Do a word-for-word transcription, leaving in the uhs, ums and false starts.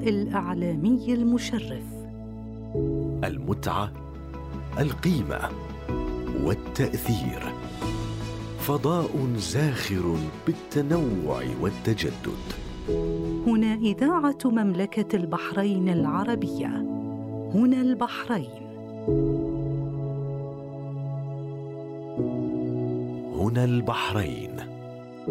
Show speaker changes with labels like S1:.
S1: الفضاء الإعلامي المشرف.
S2: المتعة، القيمة والتأثير. فضاء زاخر بالتنوع والتجدد.
S1: هنا إذاعة مملكة البحرين العربية. هنا البحرين.
S2: هنا البحرين.